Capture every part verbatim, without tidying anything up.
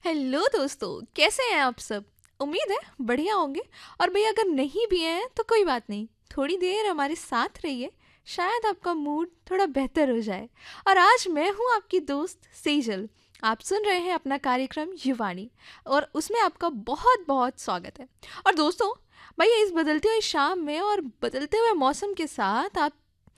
Hello दोस्तों, कैसे हैं आप सब। उम्मीद है बढ़िया होंगे। और भैया अगर नहीं भी हैं तो कोई बात नहीं, थोड़ी देर हमारे साथ रहिए, शायद आपका मूड थोड़ा बेहतर हो जाए। और आज मैं हूँ आपकी दोस्त सेजल। आप सुन रहे हैं अपना कार्यक्रम युवानी, और उसमें आपका बहुत बहुत स्वागत है। और दोस्तों, भैया इस बदलती हुई शाम में और बदलते हुए मौसम के साथ आप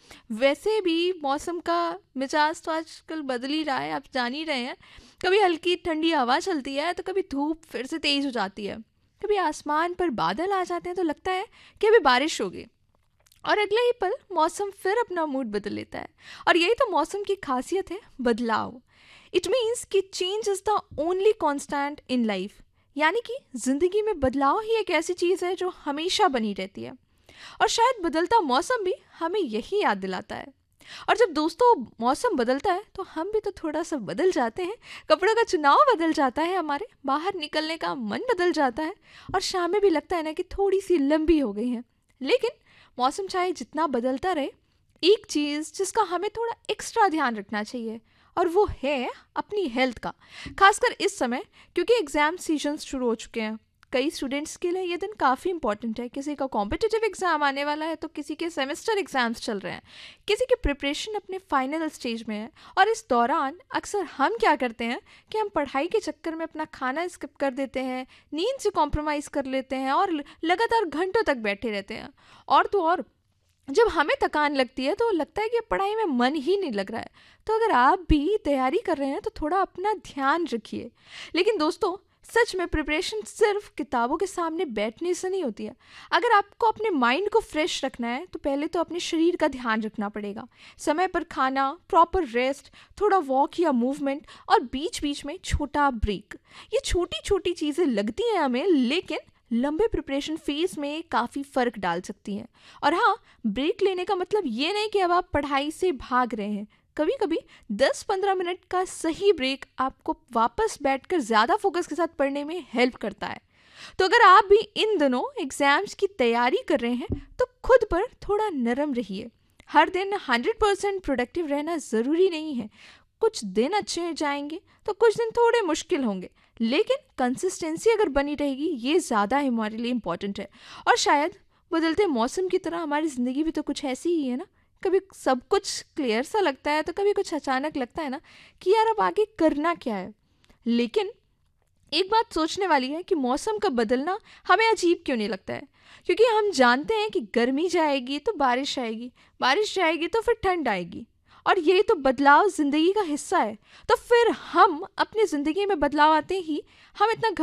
वैसे भी मौसम का मिजाज तो आजकल बदल ही रहा है, आप जान ही रहे हैं। कभी हल्की ठंडी हवा चलती है तो कभी धूप फिर से तेज हो जाती है। कभी आसमान पर बादल आ जाते हैं तो लगता है कि अभी बारिश होगी, और अगले ही पल मौसम फिर अपना मूड बदल लेता है। और यही तो मौसम की खासियत है, बदलाव। इट मीन्स कि change is the only constant in life. यानी कि ज़िंदगी में बदलाव ही एक ऐसी चीज़ है जो हमेशा बनी रहती है। और शायद बदलता मौसम भी हमें यही याद दिलाता है। और जब दोस्तों मौसम बदलता है तो हम भी तो थोड़ा सा बदल जाते हैं। कपड़ों का चुनाव बदल जाता है, हमारे बाहर निकलने का मन बदल जाता है, और शामें भी लगता है ना कि थोड़ी सी लंबी हो गई हैं। लेकिन मौसम चाहे जितना बदलता रहे, एक चीज़ जिसका हमें थोड़ा एक्स्ट्रा ध्यान रखना चाहिए, और वो है अपनी हेल्थ का। खासकर इस समय, क्योंकि एग्ज़ाम सीजन शुरू हो चुके हैं। कई स्टूडेंट्स के लिए ये दिन काफ़ी इंपॉर्टेंट है। किसी का कॉम्पिटिटिव एग्ज़ाम आने वाला है तो किसी के सेमेस्टर एग्ज़ाम्स चल रहे हैं, किसी की प्रिपरेशन अपने फाइनल स्टेज में है। और इस दौरान अक्सर हम क्या करते हैं कि हम पढ़ाई के चक्कर में अपना खाना स्किप कर देते हैं, नींद से कॉम्प्रोमाइज़ कर लेते हैं, और लगातार घंटों तक बैठे रहते हैं। और तो और जब हमें थकान लगती है तो लगता है कि पढ़ाई में मन ही नहीं लग रहा है। तो अगर आप भी तैयारी कर रहे हैं तो थोड़ा अपना ध्यान रखिए। लेकिन दोस्तों, सच में प्रिपरेशन सिर्फ किताबों के सामने बैठने से नहीं होती है। अगर आपको अपने माइंड को फ्रेश रखना है तो पहले तो अपने शरीर का ध्यान रखना पड़ेगा। समय पर खाना, प्रॉपर रेस्ट, थोड़ा वॉक या मूवमेंट, और बीच बीच में छोटा ब्रेक। ये छोटी छोटी चीज़ें लगती हैं हमें, लेकिन लंबे प्रिपरेशन फेज में काफ़ी फ़र्क डाल सकती हैं। और हाँ, ब्रेक लेने का मतलब ये नहीं कि अब आप पढ़ाई से भाग रहे हैं। कभी कभी दस पंद्रह मिनट का सही ब्रेक आपको वापस बैठकर ज़्यादा फोकस के साथ पढ़ने में हेल्प करता है। तो अगर आप भी इन दिनों एग्ज़ाम्स की तैयारी कर रहे हैं तो खुद पर थोड़ा नरम रहिए। हर दिन हंड्रेड परसेंट प्रोडक्टिव रहना ज़रूरी नहीं है। कुछ दिन अच्छे जाएंगे तो कुछ दिन थोड़े मुश्किल होंगे, लेकिन कंसिस्टेंसी अगर बनी रहेगी, ये ज़्यादा हमारे लिए इम्पॉर्टेंट है। और शायद बदलते मौसम की तरह हमारी ज़िंदगी भी तो कुछ ऐसी ही है ना। कभी सब कुछ क्लियर सा लगता है तो कभी कुछ अचानक लगता है ना कि यार अब आगे करना क्या है। लेकिन एक बात सोचने वाली है कि मौसम का बदलना हमें अजीब क्यों नहीं लगता है। क्योंकि हम जानते हैं कि गर्मी जाएगी तो बारिश आएगी, बारिश जाएगी तो फिर ठंड आएगी, और यही तो बदलाव ज़िंदगी का हिस्सा है। तो फिर हम अपनी ज़िंदगी में बदलाव आते ही हम इतना